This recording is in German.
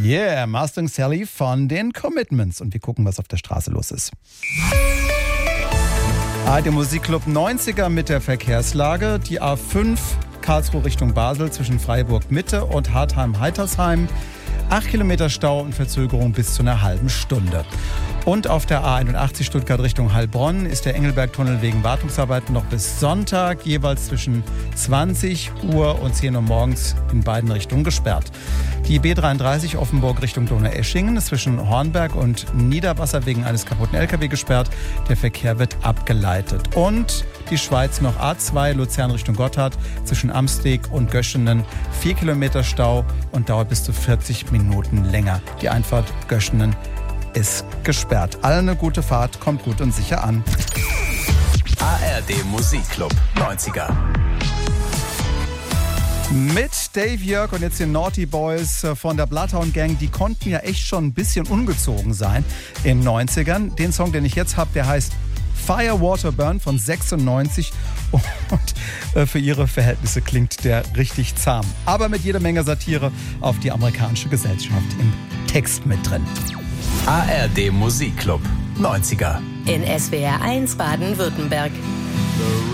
Yeah, Mustang Sally von den Commitments. Und wir gucken, was auf der Straße los ist. Der Musikclub 90er mit der Verkehrslage. Die A5 Karlsruhe Richtung Basel zwischen Freiburg Mitte und Hartheim-Heitersheim. 8 Kilometer Stau und Verzögerung bis zu einer halben Stunde. Und auf der A81 Stuttgart Richtung Heilbronn ist der Engelberg-Tunnel wegen Wartungsarbeiten noch bis Sonntag jeweils zwischen 20 Uhr und 10 Uhr morgens in beiden Richtungen gesperrt. Die B33 Offenburg Richtung Donaueschingen ist zwischen Hornberg und Niederwasser wegen eines kaputten LKW gesperrt. Der Verkehr wird abgeleitet. Und die Schweiz noch A2 Luzern Richtung Gotthard zwischen Amsteg und Göschenen. 4 Kilometer Stau und dauert bis zu 40 Minuten länger. Die Einfahrt Göschenen ist gesperrt. Alle eine gute Fahrt, kommt gut und sicher an. ARD Musikclub 90er. Mit Dave Jörg und jetzt den Naughty Boys von der Bloodhound Gang. Die konnten ja echt schon ein bisschen ungezogen sein in den 90ern. Den Song, den ich jetzt habe, der heißt Fire, Water, Burn von 96 und für ihre Verhältnisse klingt der richtig zahm. Aber mit jeder Menge Satire auf die amerikanische Gesellschaft im Text mit drin. ARD Musikclub 90er. In SWR 1 Baden-Württemberg.